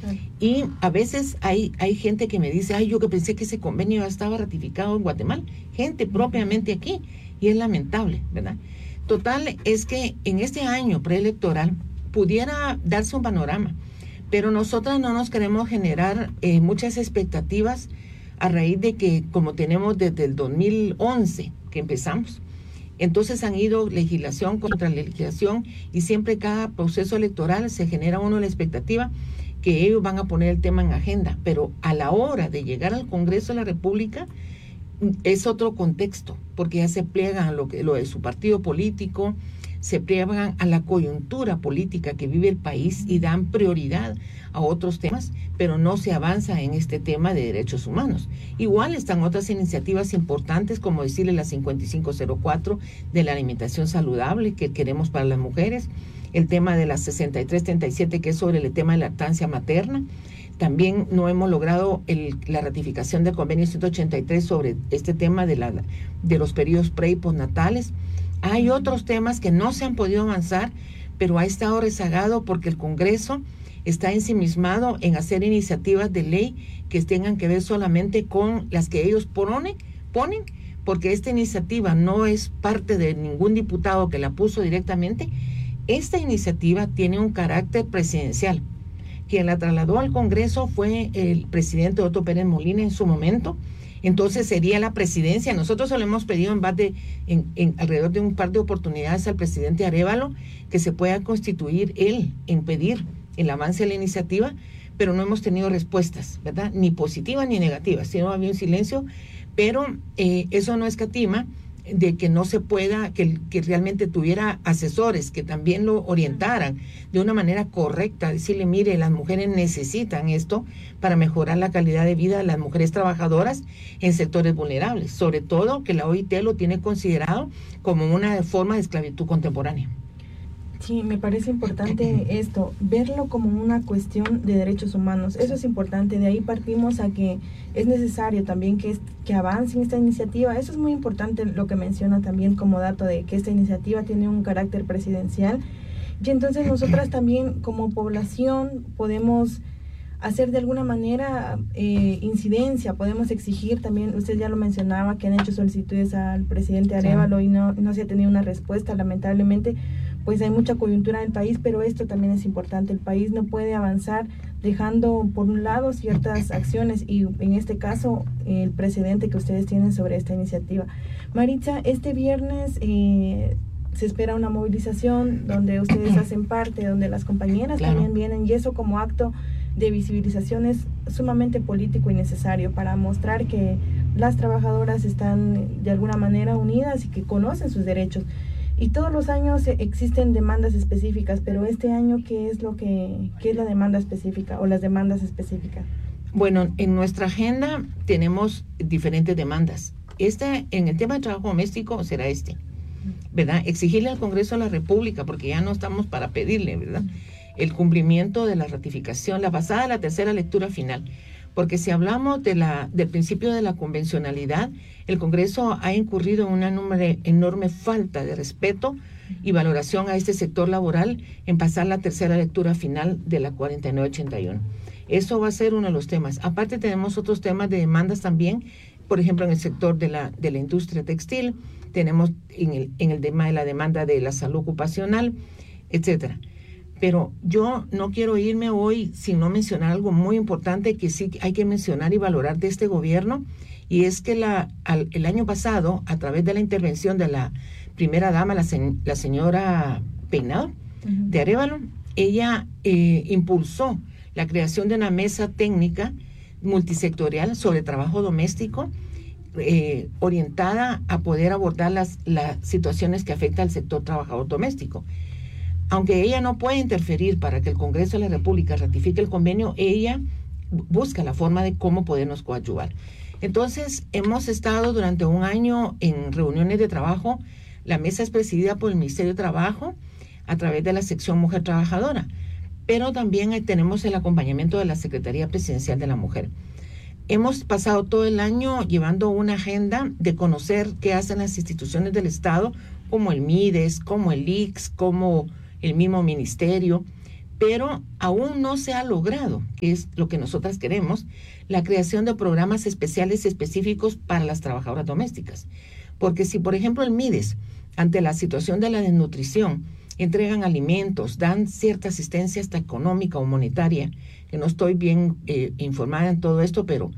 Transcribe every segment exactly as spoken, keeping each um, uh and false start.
Claro. Y a veces hay, hay gente que me dice, ay, yo que pensé que ese convenio ya estaba ratificado en Guatemala, gente propiamente aquí, y es lamentable, ¿verdad? Total, es que en este año preelectoral pudiera darse un panorama, pero nosotras no nos queremos generar eh, muchas expectativas a raíz de que, como tenemos desde el dos mil once que empezamos, entonces han ido legislación contra legislación y siempre cada proceso electoral se genera uno la expectativa que ellos van a poner el tema en agenda, pero a la hora de llegar al Congreso de la República es otro contexto, porque ya se pliegan a lo, que, lo de su partido político, se pliegan a la coyuntura política que vive el país y dan prioridad a otros temas, pero no se avanza en este tema de derechos humanos. Igual están otras iniciativas importantes, como decirle la cincuenta y cinco cero cuatro de la alimentación saludable que queremos para las mujeres, el tema de la sesenta y tres treinta y siete que es sobre el tema de lactancia materna. También no hemos logrado el, la ratificación del convenio ciento ochenta y tres sobre este tema de, la, de los periodos pre y postnatales. Hay otros temas que no se han podido avanzar, pero ha estado rezagado porque el Congreso está ensimismado en hacer iniciativas de ley que tengan que ver solamente con las que ellos ponen, ponen, porque esta iniciativa no es parte de ningún diputado que la puso directamente. Esta iniciativa tiene un carácter presidencial. Quien la trasladó al Congreso fue el presidente Otto Pérez Molina en su momento. Entonces sería la presidencia. Nosotros se lo hemos pedido en, base en, en alrededor de un par de oportunidades al presidente Arévalo que se pueda constituir él en pedir el avance de la iniciativa, pero no hemos tenido respuestas, ¿verdad? Ni positivas ni negativas, sino había un silencio, pero eh, eso no escatima de que no se pueda, que, que realmente tuviera asesores que también lo orientaran de una manera correcta, decirle, mire, las mujeres necesitan esto para mejorar la calidad de vida de las mujeres trabajadoras en sectores vulnerables, sobre todo que la O I T lo tiene considerado como una forma de esclavitud contemporánea. Sí, me parece importante esto, verlo como una cuestión de derechos humanos. Eso es importante, de ahí partimos a que es necesario también que, que avance esta iniciativa. Eso es muy importante lo que menciona también como dato de que esta iniciativa tiene un carácter presidencial. Y entonces nosotras también como población podemos hacer de alguna manera eh, incidencia, podemos exigir también, usted ya lo mencionaba, que han hecho solicitudes al presidente Arévalo y no, no se ha tenido una respuesta, lamentablemente. Pues hay mucha coyuntura en el país, pero esto también es importante. El país no puede avanzar dejando por un lado ciertas acciones y en este caso el precedente que ustedes tienen sobre esta iniciativa. Maritza, este viernes eh, se espera una movilización donde ustedes hacen parte, donde las compañeras claro. también vienen, y eso como acto de visibilización es sumamente político y necesario para mostrar que las trabajadoras están de alguna manera unidas y que conocen sus derechos. Y todos los años existen demandas específicas, pero este año, ¿qué es lo que, qué es la demanda específica o las demandas específicas? Bueno, en nuestra agenda tenemos diferentes demandas. Esta, en el tema de trabajo doméstico será este, ¿verdad? Exigirle al Congreso de la República, porque ya no estamos para pedirle, ¿verdad? El cumplimiento de la ratificación, la pasada, la tercera lectura final. Porque si hablamos de la, del principio de la convencionalidad, el Congreso ha incurrido en una enorme, enorme falta de respeto y valoración a este sector laboral en pasar la tercera lectura final de la cuarenta y nueve ochenta y uno. Eso va a ser uno de los temas. Aparte tenemos otros temas de demandas también, por ejemplo, en el sector de la, de la industria textil, tenemos en el, en el tema de la demanda de la salud ocupacional, etcétera. Pero yo no quiero irme hoy sin no mencionar algo muy importante que sí hay que mencionar y valorar de este gobierno, y es que la, al, el año pasado, a través de la intervención de la primera dama, la, se, la señora Peinado, uh-huh. de Arévalo, ella eh, impulsó la creación de una mesa técnica multisectorial sobre trabajo doméstico, eh, orientada a poder abordar las, las situaciones que afectan al sector trabajador doméstico. Aunque ella no puede interferir para que el Congreso de la República ratifique el convenio, ella busca la forma de cómo podernos coadyuvar. Entonces, hemos estado durante un año en reuniones de trabajo. La mesa es presidida por el Ministerio de Trabajo a través de la sección Mujer Trabajadora, pero también tenemos el acompañamiento de la Secretaría Presidencial de la Mujer. Hemos pasado todo el año llevando una agenda de conocer qué hacen las instituciones del Estado, como el MIDES, como el I C S, como el mismo ministerio, pero aún no se ha logrado, que es lo que nosotras queremos, la creación de programas especiales específicos para las trabajadoras domésticas. Porque si, por ejemplo, el MIDES, ante la situación de la desnutrición, entregan alimentos, dan cierta asistencia hasta económica o monetaria, que no estoy bien eh, informada en todo esto, pero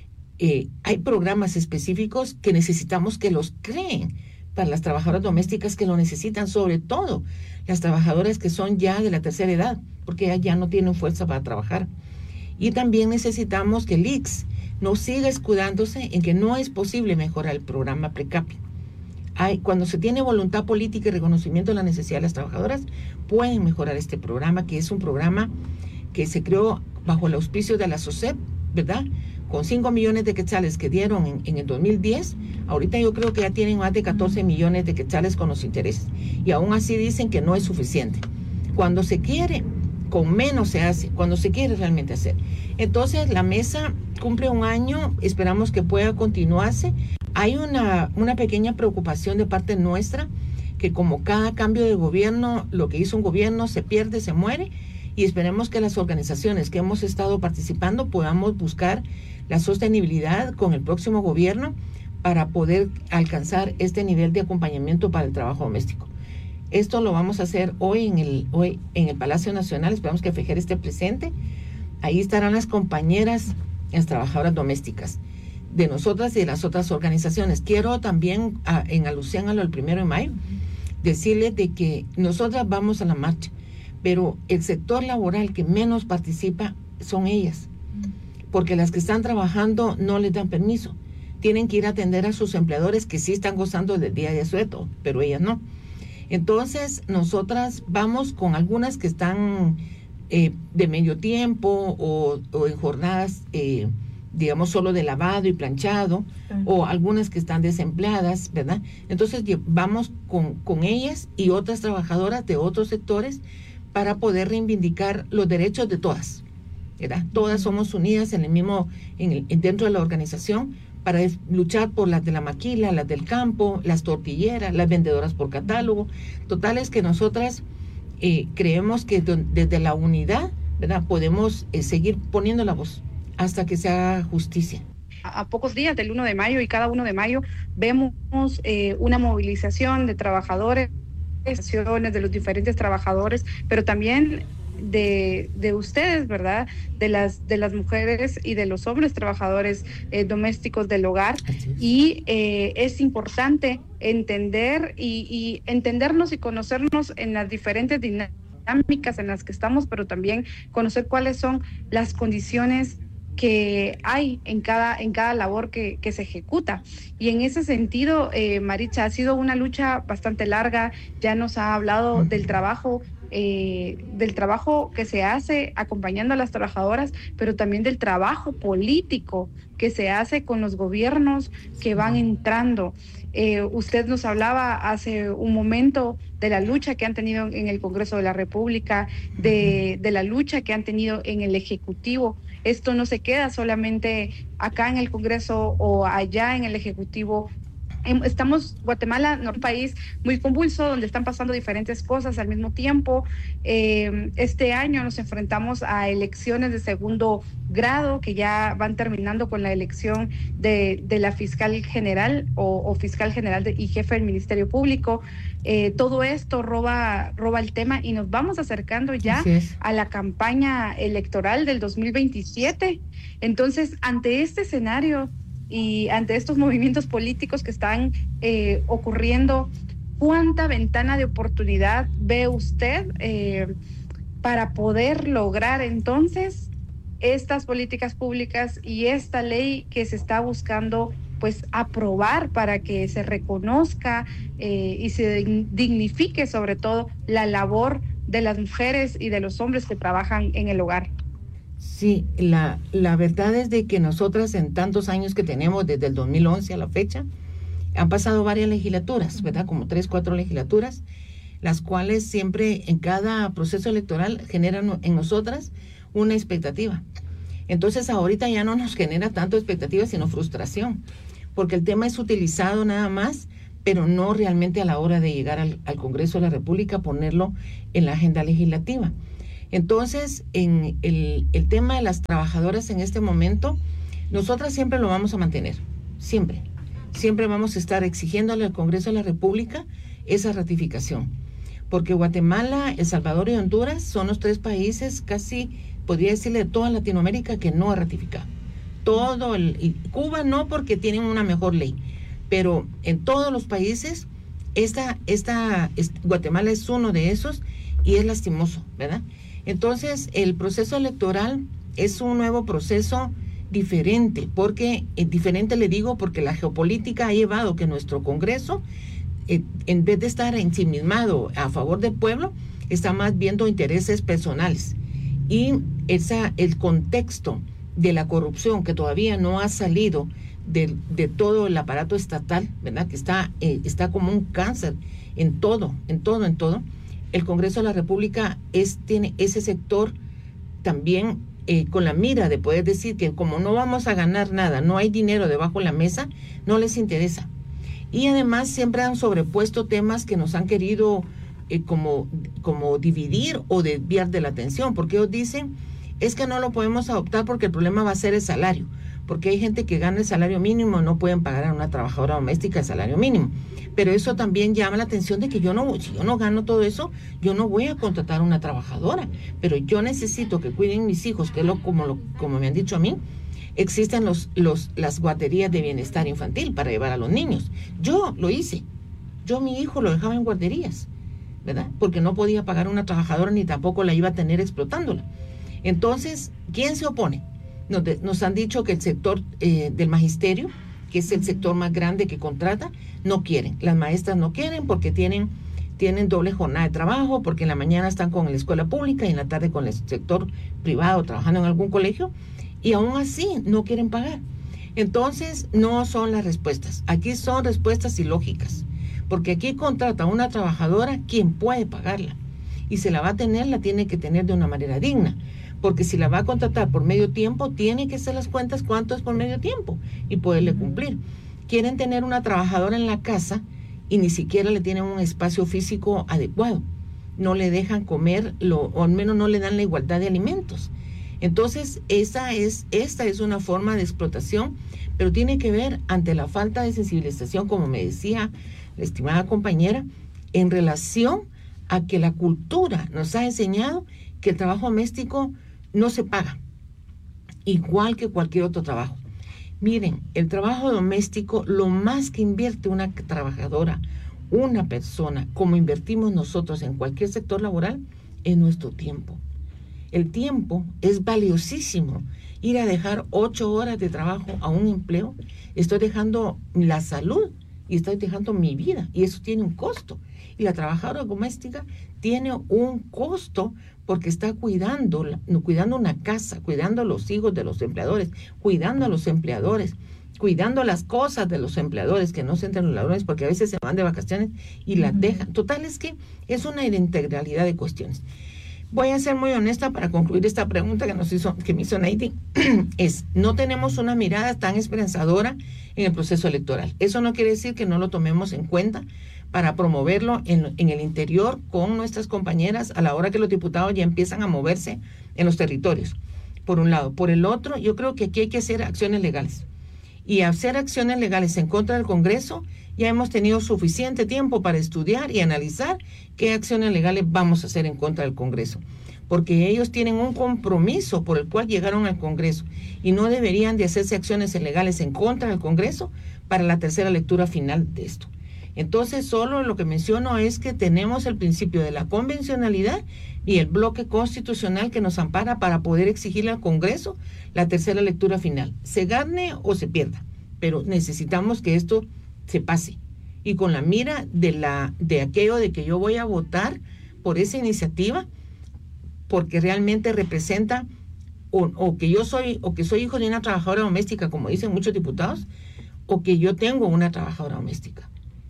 eh, hay programas específicos que necesitamos que los creen para las trabajadoras domésticas que lo necesitan, sobre todo las trabajadoras que son ya de la tercera edad, porque ya, ya no tienen fuerza para trabajar. Y también necesitamos que el I C S no siga escudándose en que no es posible mejorar el programa Precapi. Hay, cuando se tiene voluntad política y reconocimiento de la necesidad de las trabajadoras, pueden mejorar este programa, que es un programa que se creó bajo el auspicio de la SOCEP, ¿verdad?, con cinco millones de quetzales que dieron en, en el dos mil diez, ahorita yo creo que ya tienen más de catorce millones de quetzales con los intereses. Y aún así dicen que no es suficiente. Cuando se quiere, con menos se hace, cuando se quiere realmente hacer. Entonces, la mesa cumple un año, esperamos que pueda continuarse. Hay una, una pequeña preocupación de parte nuestra, que como cada cambio de gobierno, lo que hizo un gobierno se pierde, se muere, y esperemos que las organizaciones que hemos estado participando podamos buscar la sostenibilidad con el próximo gobierno para poder alcanzar este nivel de acompañamiento para el trabajo doméstico. Esto lo vamos a hacer hoy en el, hoy en el Palacio Nacional, esperamos que FEJER esté presente. Ahí estarán las compañeras, las trabajadoras domésticas, de nosotras y de las otras organizaciones. Quiero también, a, en alusión a lo del primero de mayo, decirles de que nosotras vamos a la marcha, pero el sector laboral que menos participa son ellas, porque las que están trabajando no les dan permiso. Tienen que ir a atender a sus empleadores que sí están gozando del día de asueto, pero ellas no. Entonces, nosotras vamos con algunas que están eh, de medio tiempo o, o en jornadas, eh, digamos, solo de lavado y planchado, uh-huh. o algunas que están desempleadas, ¿verdad? Entonces, vamos con, con ellas y otras trabajadoras de otros sectores para poder reivindicar los derechos de todas, ¿verdad? Todas somos unidas en el mismo, en el, dentro de la organización, para luchar por las de la maquila, las del campo, las tortilleras, las vendedoras por catálogo. Total es que nosotras eh, creemos que de, desde la unidad, ¿verdad?, podemos eh, seguir poniendo la voz hasta que se haga justicia. A pocos días del uno de mayo y cada uno de mayo vemos eh, una movilización de trabajadores, de los diferentes trabajadores, pero también de, de ustedes, ¿verdad?, de las, de las mujeres y de los hombres trabajadores eh, domésticos del hogar. Y eh, es importante entender y, y entendernos y conocernos en las diferentes dinámicas en las que estamos, pero también conocer cuáles son las condiciones que hay en cada, en cada labor que, que se ejecuta. Y en ese sentido, eh, Maritza, ha sido una lucha bastante larga. Ya nos ha hablado del trabajo, eh, del trabajo que se hace acompañando a las trabajadoras, pero también del trabajo político que se hace con los gobiernos que van entrando. Eh, usted nos hablaba hace un momento de la lucha que han tenido en el Congreso de la República, de, de la lucha que han tenido en el Ejecutivo. Esto no se queda solamente acá en el Congreso o allá en el Ejecutivo. Estamos, Guatemala, un país muy convulso, donde están pasando diferentes cosas al mismo tiempo. Eh, este año nos enfrentamos a elecciones de segundo grado, que ya van terminando con la elección de, de la fiscal general o, o fiscal general de, y jefe del Ministerio Público. Eh, todo esto roba, roba el tema y nos vamos acercando ya a la campaña electoral del dos mil veintisiete. Entonces, ante este escenario y ante estos movimientos políticos que están eh, ocurriendo, ¿cuánta ventana de oportunidad ve usted eh, para poder lograr entonces estas políticas públicas y esta ley que se está buscando pues aprobar para que se reconozca eh, y se dignifique sobre todo la labor de las mujeres y de los hombres que trabajan en el hogar? Sí, la, la verdad es de que nosotras en tantos años que tenemos, desde el dos mil once a la fecha, han pasado varias legislaturas, ¿verdad? Como tres, cuatro legislaturas, las cuales siempre en cada proceso electoral generan en nosotras una expectativa. Entonces ahorita ya no nos genera tanto expectativa, sino frustración, porque el tema es utilizado nada más, pero no realmente a la hora de llegar al, al Congreso de la República, ponerlo en la agenda legislativa. Entonces, en el, el tema de las trabajadoras en este momento, nosotras siempre lo vamos a mantener, siempre. Siempre vamos a estar exigiéndole al Congreso de la República esa ratificación. Porque Guatemala, El Salvador y Honduras son los tres países, casi podría decirle, de toda Latinoamérica que no ha ratificado. Todo el, y Cuba no, porque tienen una mejor ley, pero en todos los países, esta, esta, esta, Guatemala es uno de esos y es lastimoso, ¿verdad? Entonces, el proceso electoral es un nuevo proceso diferente, porque, eh, diferente le digo, porque la geopolítica ha llevado que nuestro Congreso, eh, en vez de estar ensimismado a favor del pueblo, está más viendo intereses personales. Y esa, el contexto de la corrupción que todavía no ha salido de, de todo el aparato estatal, ¿verdad? Que está, eh, está como un cáncer en todo, en todo, en todo. El Congreso de la República es, tiene ese sector también eh, con la mira de poder decir que como no vamos a ganar nada, no hay dinero debajo de la mesa, no les interesa. Y además siempre han sobrepuesto temas que nos han querido eh, como, como dividir o desviar de la atención, porque ellos dicen, es que no lo podemos adoptar porque el problema va a ser el salario, porque hay gente que gana el salario mínimo, no pueden pagar a una trabajadora doméstica el salario mínimo. Pero eso también llama la atención de que yo no, si yo no gano todo eso, yo no voy a contratar a una trabajadora, pero yo necesito que cuiden mis hijos, que es lo, como, lo, como me han dicho a mí, existen los, los, las guarderías de bienestar infantil para llevar a los niños. Yo lo hice, yo a mi hijo lo dejaba en guarderías, ¿verdad? Porque no podía pagar a una trabajadora ni tampoco la iba a tener explotándola. Entonces, ¿quién se opone? Nos, de, nos han dicho que el sector eh, del magisterio, que es el sector más grande que contrata, no quieren. Las maestras no quieren porque tienen, tienen doble jornada de trabajo, porque en la mañana están con la escuela pública y en la tarde con el sector privado trabajando en algún colegio, y aún así no quieren pagar. Entonces, no son las respuestas. Aquí son respuestas ilógicas, porque aquí contrata a una trabajadora quien puede pagarla, y si la va a tener, la tiene que tener de una manera digna. Porque si la va a contratar por medio tiempo, tiene que hacer las cuentas cuánto es por medio tiempo y poderle cumplir. Quieren tener una trabajadora en la casa y ni siquiera le tienen un espacio físico adecuado. No le dejan comer, lo, o al menos no le dan la igualdad de alimentos. Entonces, esa es, esta es una forma de explotación, pero tiene que ver ante la falta de sensibilización, como me decía la estimada compañera, en relación a que la cultura nos ha enseñado que el trabajo doméstico no se paga, igual que cualquier otro trabajo. Miren, el trabajo doméstico, lo más que invierte una trabajadora, una persona, como invertimos nosotros en cualquier sector laboral, es nuestro tiempo. El tiempo es valiosísimo. Ir a dejar ocho horas de trabajo a un empleo, estoy dejando la salud y estoy dejando mi vida, y eso tiene un costo. Y la trabajadora doméstica tiene un costo porque está cuidando, cuidando una casa, cuidando a los hijos de los empleadores, cuidando a los empleadores, cuidando las cosas de los empleadores, que no se entren los ladrones porque a veces se van de vacaciones y las uh-huh. dejan. Total, es que es una integralidad de cuestiones. Voy a ser muy honesta para concluir esta pregunta que, nos hizo, que me hizo Neidi. Es, no tenemos una mirada tan esperanzadora en el proceso electoral. Eso no quiere decir que no lo tomemos en cuenta para promoverlo en, en el interior con nuestras compañeras a la hora que los diputados ya empiezan a moverse en los territorios, por un lado. Por el otro, yo creo que aquí hay que hacer acciones legales. Y hacer acciones legales en contra del Congreso, ya hemos tenido suficiente tiempo para estudiar y analizar qué acciones legales vamos a hacer en contra del Congreso. Porque ellos tienen un compromiso por el cual llegaron al Congreso y no deberían de hacerse acciones legales en contra del Congreso para la tercera lectura final de esto. Entonces, solo lo que menciono es que tenemos el principio de la convencionalidad y el bloque constitucional que nos ampara para poder exigirle al Congreso la tercera lectura final. Se gane o se pierda, pero necesitamos que esto se pase. Y con la mira de, la, de aquello de que yo voy a votar por esa iniciativa, porque realmente representa, o, o que yo soy, o que soy hijo de una trabajadora doméstica, como dicen muchos diputados, o que yo tengo una trabajadora doméstica.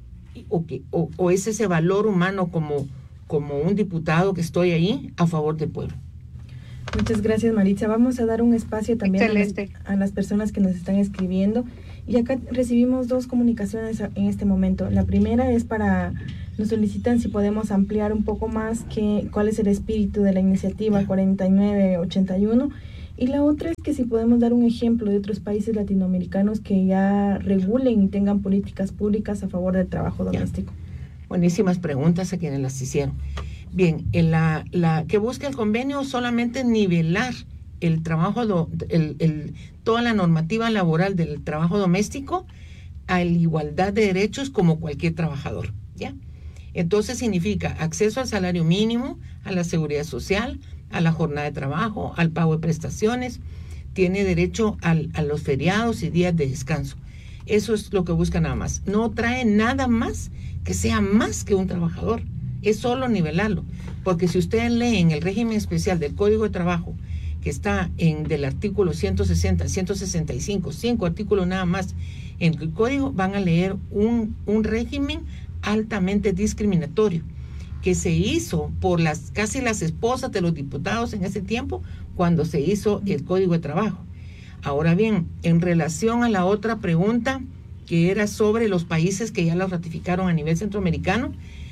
O, que, o, o es ese valor humano como, como un diputado que estoy ahí a favor del pueblo. Muchas gracias, Maritza. Vamos a dar un espacio también a las, a las personas que nos están escribiendo. Y acá recibimos dos comunicaciones en este momento. La primera es para nos solicitan si podemos ampliar un poco más que, cuál es el espíritu de la iniciativa cuarenta y nueve ochenta y uno. Y la otra es que si podemos dar un ejemplo de otros países latinoamericanos que ya regulen y tengan políticas públicas a favor del trabajo doméstico. Buenísimas preguntas a quienes las hicieron. Bien, en la, la que busca el convenio solamente nivelar el trabajo, do, el, el, toda la normativa laboral del trabajo doméstico a la igualdad de derechos como cualquier trabajador, ¿ya? Entonces significa acceso al salario mínimo, a la seguridad social, a la jornada de trabajo, al pago de prestaciones, tiene derecho al, a los feriados y días de descanso. Eso es lo que busca nada más. No trae nada más que sea más que un trabajador. Es solo nivelarlo. Porque si ustedes leen el régimen especial del Código de Trabajo, que está en del artículo ciento sesenta, ciento sesenta y cinco, cinco artículos nada más en el código, van a leer un, un régimen altamente discriminatorio que se hizo por las casi las esposas de los diputados en ese tiempo cuando se hizo el Código de Trabajo. Ahora bien, en relación a la otra pregunta que era sobre los países que ya lo ratificaron a nivel centroamericano,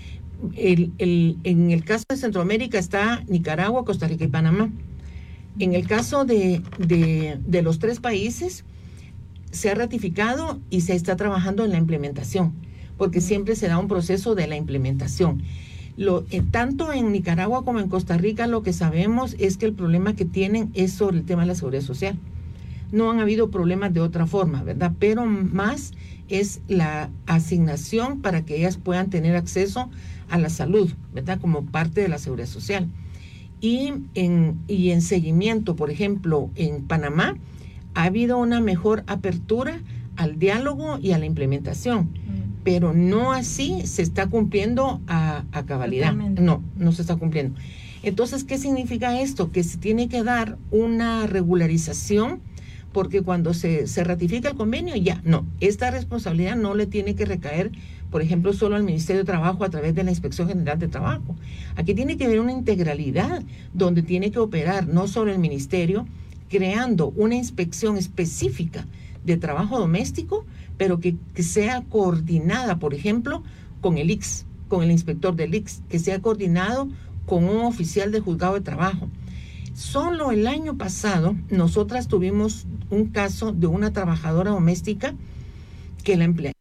el, el, en el caso de Centroamérica está Nicaragua, Costa Rica y Panamá. En el caso de, de, de los tres países se ha ratificado y se está trabajando en la implementación, porque siempre se da un proceso de la implementación. Lo, eh, tanto en Nicaragua como en Costa Rica lo que sabemos es que el problema que tienen es sobre el tema de la seguridad social. No han habido problemas de otra forma, ¿verdad? Pero más es la asignación para que ellas puedan tener acceso a la salud, ¿verdad? Como parte de la seguridad social. Y en, y en seguimiento, por ejemplo, en Panamá ha habido una mejor apertura al diálogo y a la implementación. Pero no así se está cumpliendo a, a cabalidad. Totalmente. No, no se está cumpliendo. Entonces, ¿qué significa esto? Que se tiene que dar una regularización, porque cuando se, se ratifica el convenio, ya, no, esta responsabilidad no le tiene que recaer, por ejemplo, solo al Ministerio de Trabajo a través de la Inspección General de Trabajo. Aquí tiene que haber una integralidad donde tiene que operar no solo el Ministerio, creando una inspección específica de trabajo doméstico, pero que, que sea coordinada, por ejemplo, con el I C S, con el inspector del I C S, que sea coordinado con un oficial de juzgado de trabajo. Solo el año pasado, nosotras tuvimos un caso de una trabajadora doméstica que la,